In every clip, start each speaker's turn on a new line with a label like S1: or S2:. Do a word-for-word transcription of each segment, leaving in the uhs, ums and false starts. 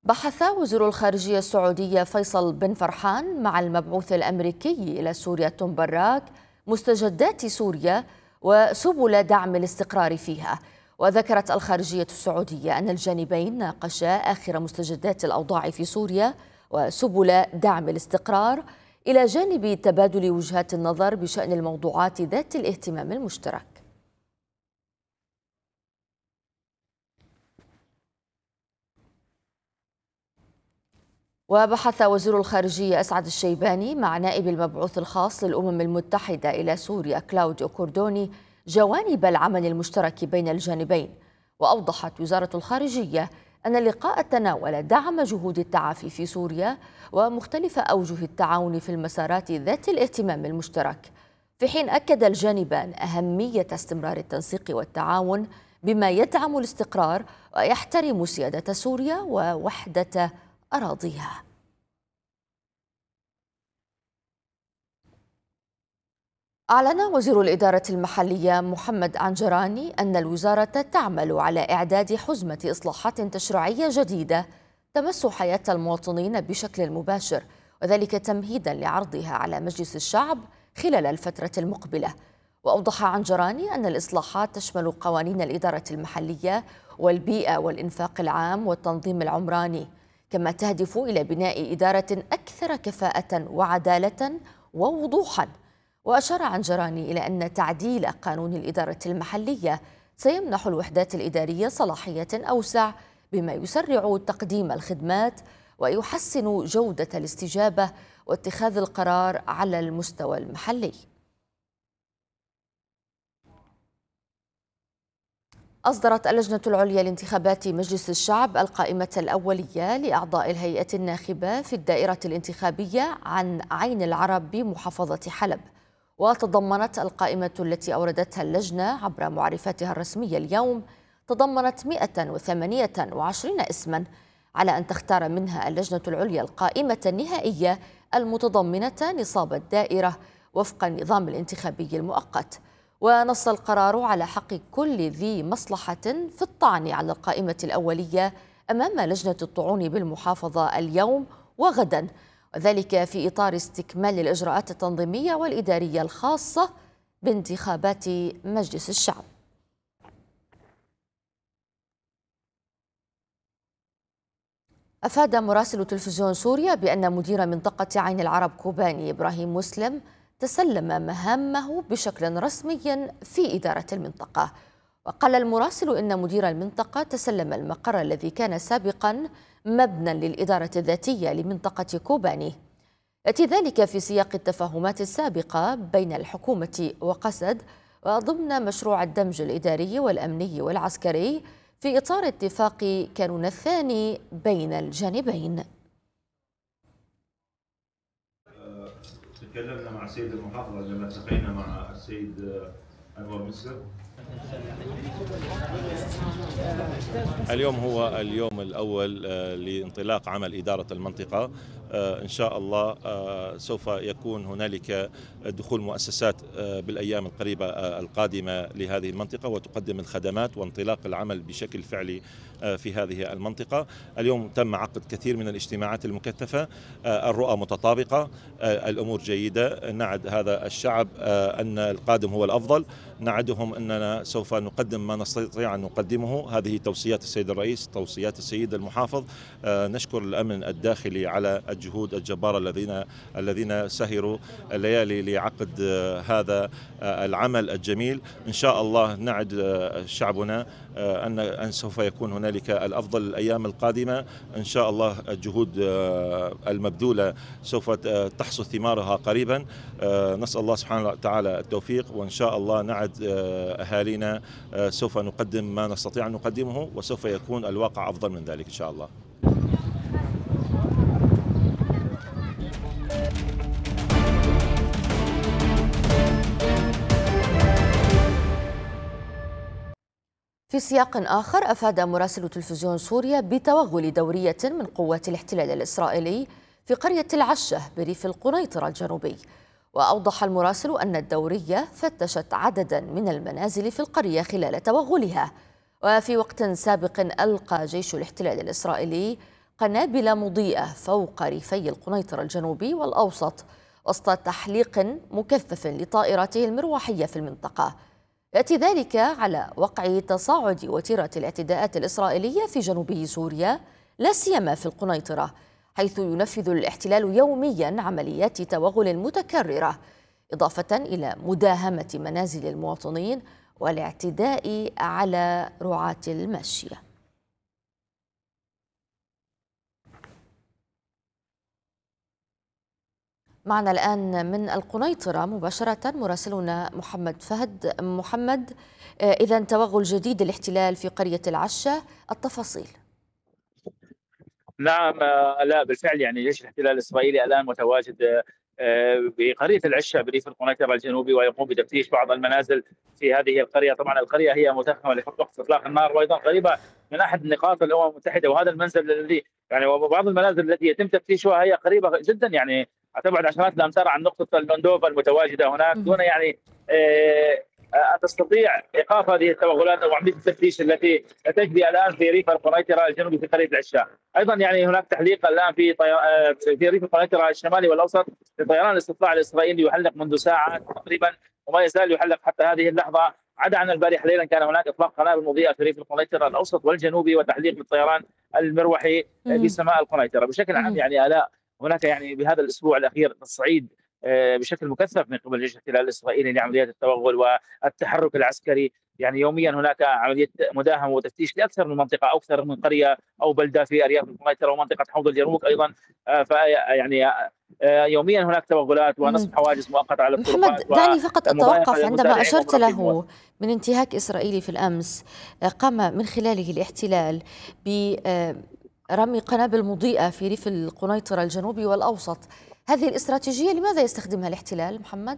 S1: بحث وزير الخارجية السعودية فيصل بن فرحان مع المبعوث الأمريكي إلى سوريا توم براك مستجدات سوريا وسبل دعم الاستقرار فيها. وذكرت الخارجية السعودية أن الجانبين ناقشا آخر مستجدات الأوضاع في سوريا وسبل دعم الاستقرار إلى جانب تبادل وجهات النظر بشأن الموضوعات ذات الاهتمام المشترك. وبحث وزير الخارجية أسعد الشيباني مع نائب المبعوث الخاص للأمم المتحدة إلى سوريا كلاوديو كوردوني جوانب العمل المشترك بين الجانبين. وأوضحت وزارة الخارجية أن اللقاء تناول دعم جهود التعافي في سوريا ومختلف أوجه التعاون في المسارات ذات الاهتمام المشترك، في حين أكد الجانبان أهمية استمرار التنسيق والتعاون بما يدعم الاستقرار ويحترم سيادة سوريا ووحدة أراضيها. أعلن وزير الإدارة المحلية محمد عنجراني أن الوزارة تعمل على إعداد حزمة إصلاحات تشريعية جديدة تمس حياة المواطنين بشكل مباشر، وذلك تمهيدا لعرضها على مجلس الشعب خلال الفترة المقبلة. وأوضح عنجراني أن الإصلاحات تشمل قوانين الإدارة المحلية والبيئة والإنفاق العام والتنظيم العمراني، كما تهدف إلى بناء إدارة أكثر كفاءة وعدالة ووضوحا. وأشار عنجراني إلى أن تعديل قانون الإدارة المحلية سيمنح الوحدات الإدارية صلاحية أوسع بما يسرع تقديم الخدمات ويحسن جودة الاستجابة واتخاذ القرار على المستوى المحلي. أصدرت اللجنة العليا لانتخابات مجلس الشعب القائمة الأولية لأعضاء الهيئة الناخبة في الدائرة الانتخابية عن عين العرب بمحافظة حلب. وتضمنت القائمة التي أوردتها اللجنة عبر معرفتها الرسمية اليوم تضمنت مئة وثمانية وعشرين اسما، على أن تختار منها اللجنة العليا القائمة النهائية المتضمنة نصاب الدائرة وفق النظام الانتخابي المؤقت. ونص القرار على حق كل ذي مصلحة في الطعن على القائمة الأولية أمام لجنة الطعون بالمحافظة اليوم وغدا، وذلك في إطار استكمال الإجراءات التنظيمية والإدارية الخاصة بانتخابات مجلس الشعب. أفاد مراسل تلفزيون سوريا بأن مدير منطقة عين العرب كوباني إبراهيم مسلم تسلم مهامه بشكل رسمي في إدارة المنطقة. وقال المراسل إن مدير المنطقة تسلم المقر الذي كان سابقا مبنى للإدارة الذاتية لمنطقة كوباني. يأتي ذلك في سياق التفاهمات السابقة بين الحكومة وقسد وضمن مشروع الدمج الإداري والأمني والعسكري في إطار اتفاق كانون الثاني بين الجانبين.
S2: تكلمنا مع السيد المحافظ لما التقينا مع السيد أنور مسلم.
S3: اليوم هو اليوم الأول لانطلاق عمل إدارة المنطقة. إن شاء الله سوف يكون هنالك دخول مؤسسات بالأيام القريبة القادمة لهذه المنطقة وتقدم الخدمات وانطلاق العمل بشكل فعلي في هذه المنطقة. اليوم تم عقد كثير من الاجتماعات المكثفة، الرؤى متطابقة، الأمور جيدة. نعد هذا الشعب أن القادم هو الأفضل، نعدهم أننا سوف نقدم ما نستطيع أن نقدمه. هذه توصيات السيد الرئيس، توصيات السيد المحافظ. نشكر الأمن الداخلي على الجهود الجبارة الذين الذين سهروا الليالي لعقد هذا العمل الجميل. إن شاء الله نعد شعبنا أن أن سوف يكون هنالك الأفضل الأيام القادمة. إن شاء الله الجهود المبذولة سوف تحصد ثمارها قريبا. نسأل الله سبحانه وتعالى التوفيق، وإن شاء الله نعد أهالينا سوف نقدم ما نستطيع أن نقدمه، وسوف يكون الواقع أفضل من ذلك إن شاء الله.
S1: في سياق آخر، أفاد مراسل تلفزيون سوريا بتوغل دورية من قوات الاحتلال الإسرائيلي في قرية العشة بريف القنيطرة الجنوبي. وأوضح المراسل أن الدورية فتشت عددا من المنازل في القرية خلال توغلها. وفي وقت سابق ألقى جيش الاحتلال الإسرائيلي قنابل مضيئة فوق ريفي القنيطرة الجنوبي والأوسط وسط تحليق مكثف لطائراته المروحية في المنطقة. يأتي ذلك على وقع تصاعد وتيرة الاعتداءات الإسرائيلية في جنوب سوريا، لا سيما في القنيطرة، حيث ينفذ الاحتلال يوميا عمليات توغل متكررة، إضافة إلى مداهمة منازل المواطنين والاعتداء على رعاة الماشية. معنا الآن من القنيطرة مباشرة مراسلنا محمد فهد. محمد، إذا توغل جديد الاحتلال في قرية العشة، التفاصيل.
S4: نعم، لا بالفعل يعني جيش الاحتلال الإسرائيلي الآن متواجد بقرية العشة بريف القنيطرة الجنوبي، ويقوم بتفتيش بعض المنازل في هذه القرية. طبعا القرية هي متخمة لوقت إطلاق النار، وأيضا قريبة من أحد نقاط الأمم المتحدة، وهذا المنزل الذي يعني وبعض المنازل التي يتم تفتيشها هي قريبة جدا، يعني تبعد عشرات الأمتار عن نقطة المندوب المتواجدة هناك، دون يعني أن تستطيع إيقاف هذه التوغلات أو عملية التفتيش التي تجري الآن في ريف القنيطرة الجنوبي في قرية العشاء. أيضا يعني هناك تحليق الآن في طي... في ريف القنيطرة الشمالي والأوسط لطيران الاستطلاع الإسرائيلي يحلق منذ ساعات تقريبا، وما يزال يحلق حتى هذه اللحظة. عدا عن البارحة ليلا كان هناك إطلاق قنابل مضيئة في ريف القنيطرة الأوسط والجنوبي وتحليق للطيران المروحي في سماء القنيطرة. بشكل عام يعني آلاء، هناك يعني بهذا الأسبوع الأخير تصعيد بشكل مكثف من قبل جيش الاحتلال الإسرائيلي لعمليات التوغل والتحرك العسكري. يعني يوميا هناك عملية مداهمة وتفتيش لأكثر من منطقة أو أكثر من قرية أو بلدة في أرياف القنيطرة ومنطقة حوض اليرموك أيضا. فيعني يوميا هناك توغلات ونصب حواجز مؤقتة على الطرقات.
S1: محمد، دعني فقط أتوقف عندما أشرت له من انتهاك إسرائيلي في الأمس قام من خلاله الاحتلال برمي قنابل مضيئة في ريف القنيطرة الجنوبي والأوسط. هذه الاستراتيجية لماذا يستخدمها الاحتلال محمد؟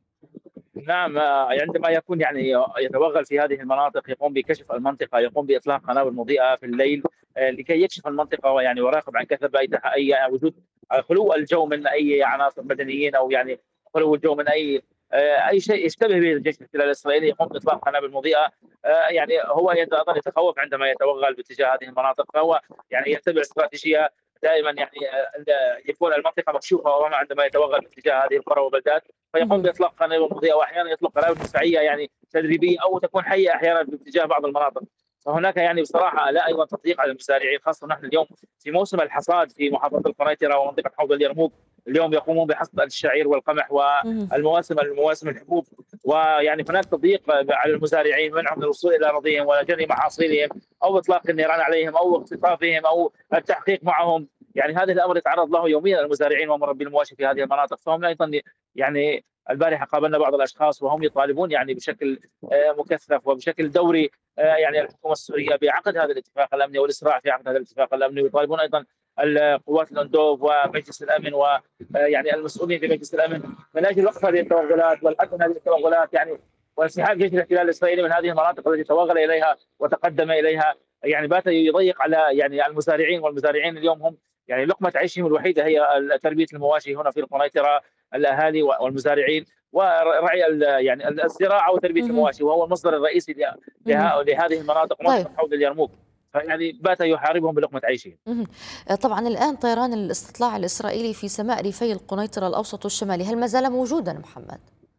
S4: نعم، عندما يكون يعني يتوغل في هذه المناطق يقوم بكشف المنطقة، يقوم بإطلاق قنابل مضيئة في الليل لكي يكشف المنطقة ويعني ويراقب عن كثب أي أي وجود خلو الجو من أي عناصر مدنيين أو يعني خلو الجو من أي اي شيء يشتبه به الجيش الاحتلالي الاسرائيلي يقوم باطلاق قنابل مضيئه. يعني هو ايضا يتخوف عندما يتوغل باتجاه هذه المناطق، فهو يعني يتبع استراتيجيه دائما يعني يكون المنطقه مكشوفه امامه عندما يتوغل باتجاه هذه القرى والبلدات، فيقوم باطلاق قنابل مضيئه، واحيانا يطلق قنابل مدفعيه يعني تدريبيه او تكون حيه احيانا باتجاه بعض المناطق. فهناك يعني بصراحه لا ايضا تضييق على المزارعين، خاصه نحن اليوم في موسم الحصاد في محافظه القنيطره ومنطقه حوض اليرموك. اليوم يقومون بحصد الشعير والقمح والمواسم المواسم الحبوب، ويعني هناك تضييق على المزارعين، منعهم من الوصول الى ارضهم وجري محاصيلهم او اطلاق النيران عليهم او اختطافهم او التحقيق معهم. يعني هذا الامر يتعرض له يوميا المزارعين ومربي المواشي في هذه المناطق. فهم ايضا يعني البارحه قابلنا بعض الاشخاص وهم يطالبون يعني بشكل مكثف وبشكل دوري يعني الحكومه السوريه بعقد هذا الاتفاق الامني والاسراع في عقد هذا الاتفاق الامني، ويطالبون ايضا القوات الاندوف ومجلس الامن ويعني المسؤولين في مجلس الامن من اجل وقف هذه التوغلات والحد من هذه التوغلات يعني وانسحاب جيش الاحتلال الاسرائيلي من هذه المناطق التي توغل اليها وتقدم اليها. يعني بات يضيق على يعني المزارعين، والمزارعين اليوم هم يعني لقمه عيشهم الوحيده هي تربيه المواشي هنا في القنيطره، الاهالي والمزارعين ورعي يعني الزراعه وتربيه المواشي، وهو المصدر الرئيسي لهذه المناطق ومنطقه حوض اليرموك. يعني بات يحاربهم بلقمة عيشهم.
S1: طبعا الآن طيران الاستطلاع الإسرائيلي في سماء ريفي القنيطرة الأوسط والشمالي هل ما زال موجودا محمد؟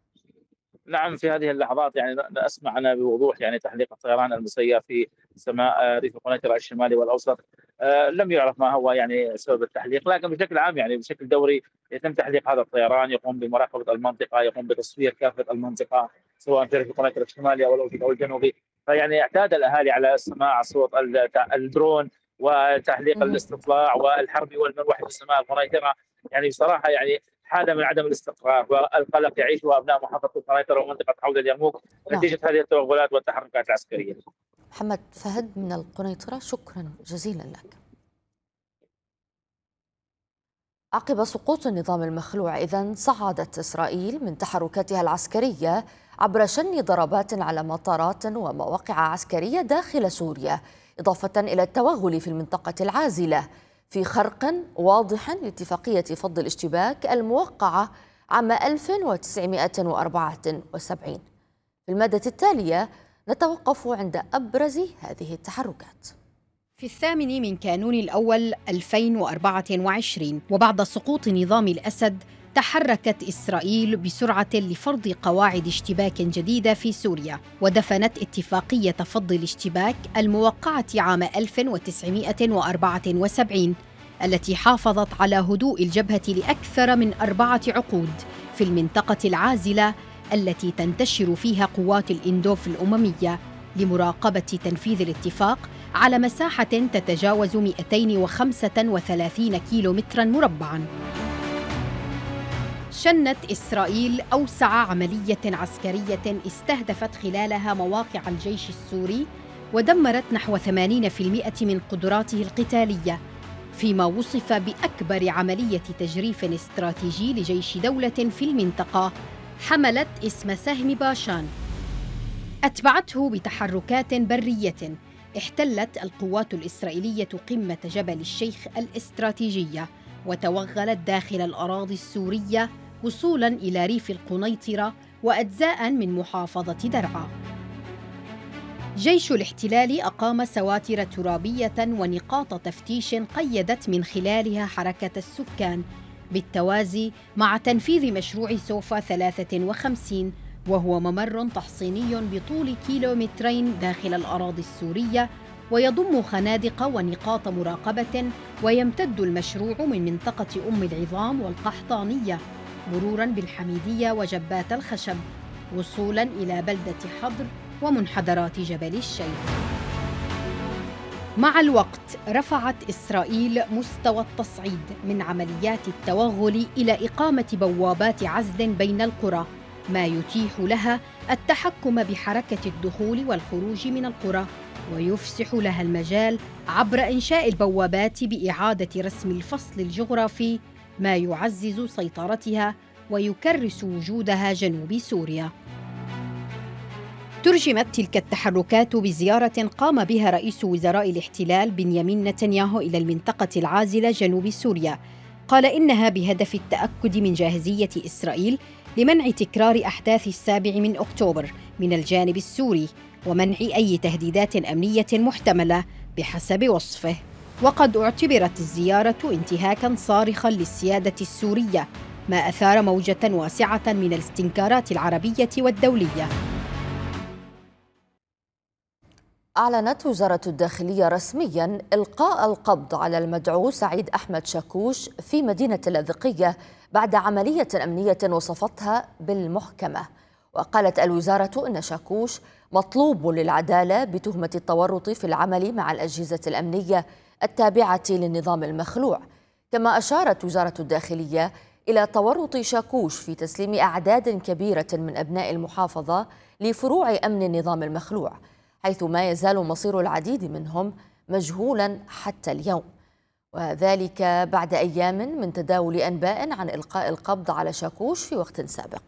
S4: نعم، في هذه اللحظات يعني أسمع أنا بوضوح يعني تحليق الطيران المسير في سماء ريف القنيطرة الشمالي والأوسط. آه لم يعرف ما هو يعني سبب التحليق، لكن بشكل عام يعني بشكل دوري يتم تحليق هذا الطيران، يقوم بمراقبة المنطقة، يقوم بتصوير كافة المنطقة سواء في ريف القنيطرة الشمالي أو الأوسط أو الجنوبي. فيعني اعتاد الأهالي على سماع صوت الدرون وتحليق الاستطلاع والحربي والمروحي في سماء القنيطرة. يعني بصراحة يعني حالة من عدم الاستقرار والقلق يعيشها أبناء محافظة القنيطرة ومنطقة حوض اليرموك نتيجة هذه التوغلات والتحركات العسكرية.
S1: محمد فهد من القنيطرة، شكرا جزيلا لك. عقب سقوط النظام المخلوع إذن صعدت إسرائيل من تحركاتها العسكرية عبر شن ضربات على مطارات ومواقع عسكرية داخل سوريا، إضافة إلى التوغل في المنطقة العازلة في خرق واضح لاتفاقية فض الاشتباك الموقعة عام ألف وتسعمائة وأربعة وسبعين. في المادة التالية نتوقف عند أبرز هذه التحركات.
S5: في الثامن من كانون الأول ألفين وأربعة وعشرين، وبعد سقوط نظام الأسد تحركت إسرائيل بسرعة لفرض قواعد اشتباك جديدة في سوريا، ودفنت اتفاقية فض الاشتباك الموقعة عام ألف وتسعمائة وأربعة وسبعين التي حافظت على هدوء الجبهة لأكثر من أربعة عقود في المنطقة العازلة التي تنتشر فيها قوات الإندوف الأممية لمراقبة تنفيذ الاتفاق على مساحة تتجاوز مئتين وخمسة وثلاثين كيلومتراً مربعاً. شنت إسرائيل أوسع عملية عسكرية استهدفت خلالها مواقع الجيش السوري ودمرت نحو ثمانين بالمئة من قدراته القتالية، فيما وصف بأكبر عملية تجريف استراتيجي لجيش دولة في المنطقة حملت اسم سهم باشان. أتبعته بتحركات برية احتلت القوات الإسرائيلية قمة جبل الشيخ الاستراتيجية وتوغلت داخل الأراضي السورية وصولاً إلى ريف القنيطرة وأجزاء من محافظة درعا. جيش الاحتلال أقام سواتر ترابية ونقاط تفتيش قيدت من خلالها حركة السكان بالتوازي مع تنفيذ مشروع سوفا ثلاثة وخمسين، وهو ممر تحصيني بطول كيلومترين داخل الأراضي السورية ويضم خنادق ونقاط مراقبة، ويمتد المشروع من منطقة أم العظام والقحطانية مروراً بالحميدية وجبات الخشب وصولاً إلى بلدة حضر ومنحدرات جبل الشيخ. مع الوقت رفعت إسرائيل مستوى التصعيد من عمليات التوغل إلى إقامة بوابات عزل بين القرى، ما يتيح لها التحكم بحركة الدخول والخروج من القرى ويفسح لها المجال عبر إنشاء البوابات بإعادة رسم الفصل الجغرافي، ما يعزز سيطرتها ويكرس وجودها جنوب سوريا. ترجمت تلك التحركات بزيارة قام بها رئيس وزراء الاحتلال بنيامين نتنياهو إلى المنطقة العازلة جنوب سوريا. قال إنها بهدف التأكد من جاهزية إسرائيل لمنع تكرار أحداث السابع من أكتوبر من الجانب السوري ومنع أي تهديدات أمنية محتملة بحسب وصفه. وقد اعتبرت الزيارة انتهاكاً صارخاً للسيادة السورية، ما أثار موجة واسعة من الاستنكارات العربية والدولية.
S1: أعلنت وزارة الداخلية رسمياً إلقاء القبض على المدعو سعيد أحمد شاكوش في مدينة اللاذقية بعد عملية أمنية وصفتها بالمحكمة. وقالت الوزارة إن شاكوش مطلوب للعدالة بتهمة التورط في العمل مع الأجهزة الأمنية التابعة للنظام المخلوع. كما أشارت وزارة الداخلية إلى تورط شاكوش في تسليم أعداد كبيرة من أبناء المحافظة لفروع أمن النظام المخلوع، حيث ما يزال مصير العديد منهم مجهولا حتى اليوم، وذلك بعد أيام من تداول أنباء عن إلقاء القبض على شاكوش في وقت سابق.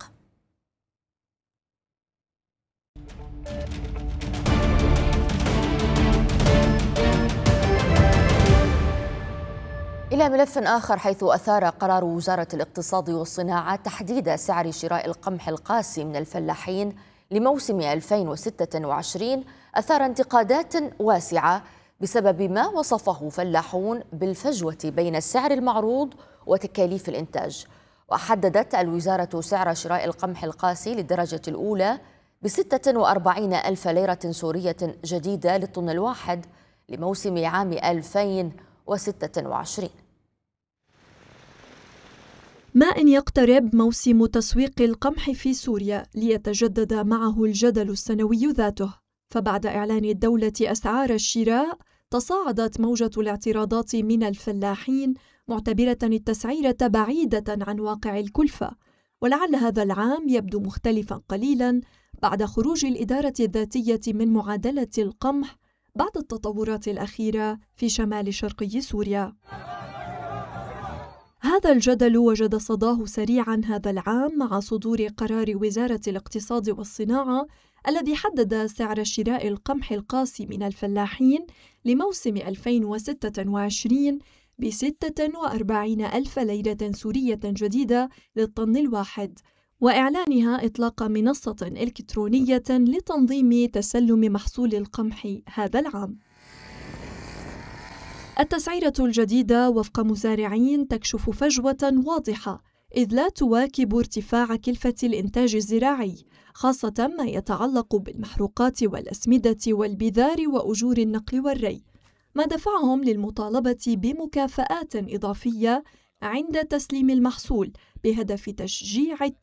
S1: إلى ملف آخر، حيث أثار قرار وزارة الاقتصاد والصناعة تحديد سعر شراء القمح القاسي من الفلاحين لموسم ألفين وستة وعشرين أثار انتقادات واسعة بسبب ما وصفه فلاحون بالفجوة بين السعر المعروض وتكاليف الإنتاج. وحددت الوزارة سعر شراء القمح القاسي للدرجة الأولى بستة وأربعين ألف ليرة سورية جديدة للطن الواحد لموسم عام ألفين وستة وعشرين.
S6: ما إن يقترب موسم تسويق القمح في سوريا ليتجدد معه الجدل السنوي ذاته، فبعد إعلان الدولة أسعار الشراء تصاعدت موجة الاعتراضات من الفلاحين معتبرة التسعيرة بعيدة عن واقع الكلفة. ولعل هذا العام يبدو مختلفا قليلا بعد خروج الإدارة الذاتية من معادلة القمح بعد التطورات الأخيرة في شمال شرقي سوريا. هذا الجدل وجد صداه سريعا هذا العام مع صدور قرار وزارة الاقتصاد والصناعة الذي حدد سعر شراء القمح القاسي من الفلاحين لموسم ألفين وستة وعشرين بستة وأربعين ألف ليرة سورية جديدة للطن الواحد، وإعلانها إطلاق منصة إلكترونية لتنظيم تسلم محصول القمح هذا العام. التسعيرة الجديدة وفق مزارعين تكشف فجوة واضحة، إذ لا تواكب ارتفاع كلفة الإنتاج الزراعي، خاصة ما يتعلق بالمحروقات والأسمدة والبذار وأجور النقل والري، ما دفعهم للمطالبة بمكافآت إضافية عند تسليم المحصول بهدف تشجيع